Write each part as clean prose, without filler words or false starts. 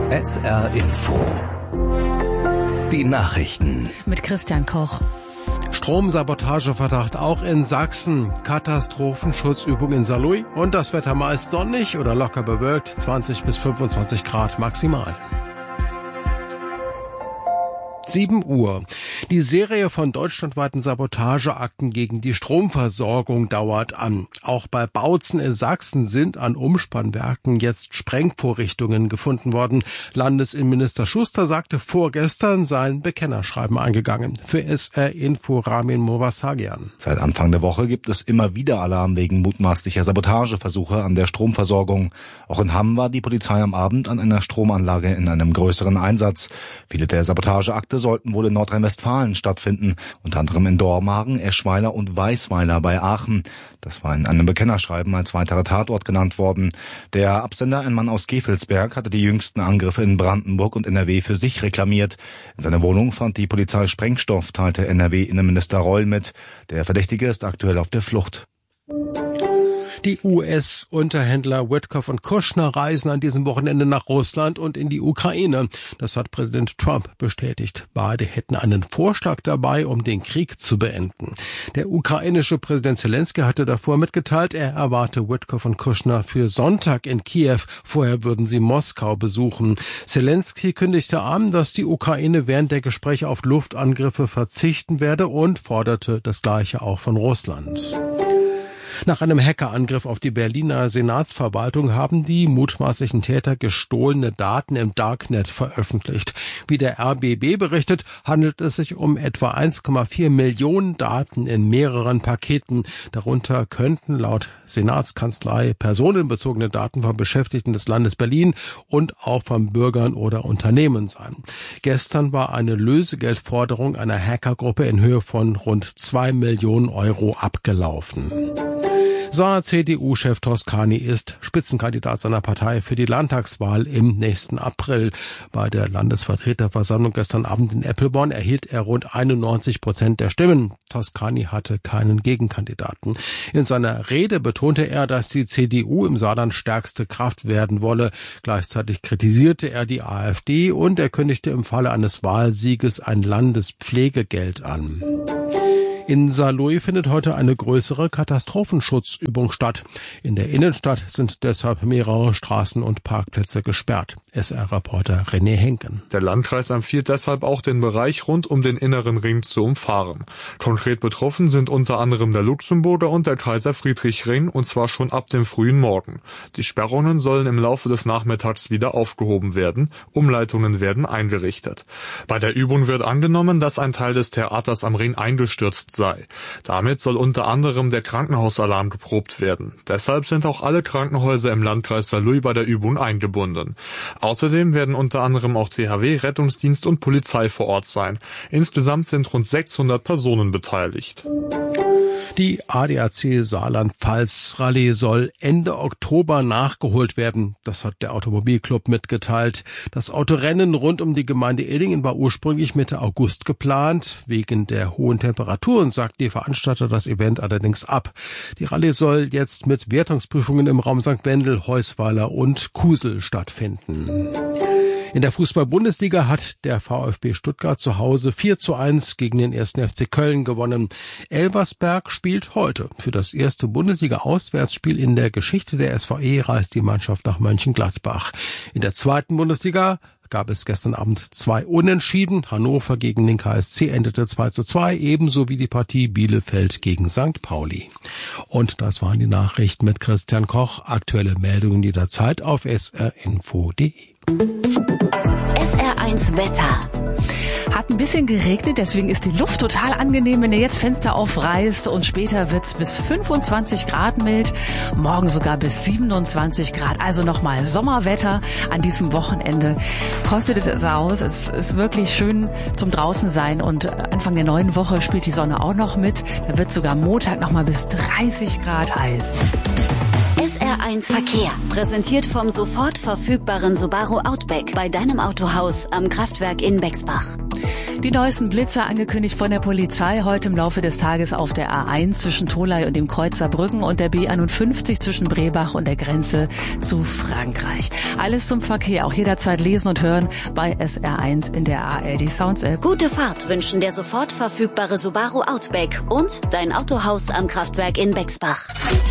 SR Info. Die Nachrichten. Mit Christian Koch. Stromsabotageverdacht auch in Sachsen. Katastrophenschutzübung in Saarlouis. Und das Wetter meist sonnig oder locker bewölkt. 20 bis 25 Grad maximal. 7 Uhr. Die Serie von deutschlandweiten Sabotageakten gegen die Stromversorgung dauert an. Auch bei Bautzen in Sachsen sind an Umspannwerken jetzt Sprengvorrichtungen gefunden worden. Landesinnenminister Schuster sagte, vorgestern seien Bekennerschreiben eingegangen. Für SR Info Ramin Movasagian. Seit Anfang der Woche gibt es immer wieder Alarm wegen mutmaßlicher Sabotageversuche an der Stromversorgung. Auch in Hamm war die Polizei am Abend an einer Stromanlage in einem größeren Einsatz. Viele der Sabotageakte sollten wohl in Nordrhein-Westfalen stattfinden, unter anderem in Dormagen, Eschweiler und Weisweiler bei Aachen. Das war in einem Bekennerschreiben als weiterer Tatort genannt worden. Der Absender, ein Mann aus Gevelsberg, hatte die jüngsten Angriffe in Brandenburg und NRW für sich reklamiert. In seiner Wohnung fand die Polizei Sprengstoff, teilte NRW-Innenminister Reul mit. Der Verdächtige ist aktuell auf der Flucht. Die US-Unterhändler Witkoff und Kushner reisen an diesem Wochenende nach Russland und in die Ukraine. Das hat Präsident Trump bestätigt. Beide hätten einen Vorschlag dabei, um den Krieg zu beenden. Der ukrainische Präsident Zelensky hatte davor mitgeteilt, er erwarte Witkoff und Kushner für Sonntag in Kiew. Vorher würden sie Moskau besuchen. Zelensky kündigte an, dass die Ukraine während der Gespräche auf Luftangriffe verzichten werde und forderte das Gleiche auch von Russland. Nach einem Hackerangriff auf die Berliner Senatsverwaltung haben die mutmaßlichen Täter gestohlene Daten im Darknet veröffentlicht. Wie der RBB berichtet, handelt es sich um etwa 1,4 Millionen Daten in mehreren Paketen. Darunter könnten laut Senatskanzlei personenbezogene Daten von Beschäftigten des Landes Berlin und auch von Bürgern oder Unternehmen sein. Gestern war eine Lösegeldforderung einer Hackergruppe in Höhe von rund 2 Millionen Euro abgelaufen. CDU-Chef Toscani ist Spitzenkandidat seiner Partei für die Landtagswahl im nächsten April. Bei der Landesvertreterversammlung gestern Abend in Eppelborn erhielt er rund 91% der Stimmen. Toscani hatte keinen Gegenkandidaten. In seiner Rede betonte er, dass die CDU im Saarland stärkste Kraft werden wolle. Gleichzeitig kritisierte er die AfD und er kündigte im Falle eines Wahlsieges ein Landespflegegeld an. In Saarlouis findet heute eine größere Katastrophenschutzübung statt. In der Innenstadt sind deshalb mehrere Straßen und Parkplätze gesperrt. SR-Reporter René Henken. Der Landkreis empfiehlt deshalb auch, den Bereich rund um den inneren Ring zu umfahren. Konkret betroffen sind unter anderem der Luxemburger und der Kaiser-Friedrich-Ring, und zwar schon ab dem frühen Morgen. Die Sperrungen sollen im Laufe des Nachmittags wieder aufgehoben werden. Umleitungen werden eingerichtet. Bei der Übung wird angenommen, dass ein Teil des Theaters am Ring eingestürzt sei. Damit soll unter anderem der Krankenhausalarm geprobt werden. Deshalb sind auch alle Krankenhäuser im Landkreis Saarlouis bei der Übung eingebunden. Außerdem werden unter anderem auch THW, Rettungsdienst und Polizei vor Ort sein. Insgesamt sind rund 600 Personen beteiligt. Die ADAC Saarland-Pfalz-Rallye soll Ende Oktober nachgeholt werden. Das hat der Automobilclub mitgeteilt. Das Autorennen rund um die Gemeinde Illingen war ursprünglich Mitte August geplant. Wegen der hohen Temperaturen sagt die Veranstalter das Event allerdings ab. Die Rallye soll jetzt mit Wertungsprüfungen im Raum St. Wendel, Heusweiler und Kusel stattfinden. In der Fußball-Bundesliga hat der VfB Stuttgart zu Hause 4:1 gegen den 1. FC Köln gewonnen. Elversberg spielt heute. Für das erste Bundesliga-Auswärtsspiel in der Geschichte der SVE reist die Mannschaft nach Mönchengladbach. In der zweiten Bundesliga gab es gestern Abend 2 Unentschieden. Hannover gegen den KSC endete 2:2, ebenso wie die Partie Bielefeld gegen St. Pauli. Und das waren die Nachrichten mit Christian Koch. Aktuelle Meldungen jederzeit auf srinfo.de. SR1 Wetter. Hat ein bisschen geregnet, deswegen ist die Luft total angenehm, wenn ihr jetzt Fenster aufreißt, und später wird's bis 25 Grad mild, morgen sogar bis 27 Grad, also nochmal Sommerwetter an diesem Wochenende. Kostet es aus, es ist wirklich schön zum draußen sein, und Anfang der neuen Woche spielt die Sonne auch noch mit, da wird sogar Montag nochmal bis 30 Grad heiß. SR1 Verkehr, präsentiert vom sofort verfügbaren Subaru Outback bei deinem Autohaus am Kraftwerk in Bexbach. Die neuesten Blitzer angekündigt von der Polizei heute im Laufe des Tages auf der A1 zwischen Tolai und dem Kreuzer Brücken und der B51 zwischen Brebach und der Grenze zu Frankreich. Alles zum Verkehr, auch jederzeit lesen und hören bei SR1 in der ARD Sounds App. Gute Fahrt wünschen der sofort verfügbare Subaru Outback und dein Autohaus am Kraftwerk in Bexbach.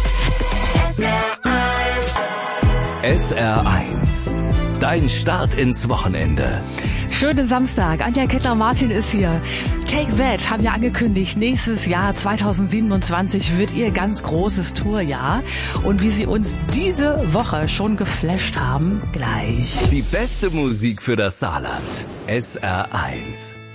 SR1. Dein Start ins Wochenende. Schönen Samstag. Anja Kettler-Martin ist hier. Take That haben ja angekündigt, nächstes Jahr 2027 wird ihr ganz großes Tourjahr. Und wie sie uns diese Woche schon geflasht haben, gleich. Die beste Musik für das Saarland. SR1.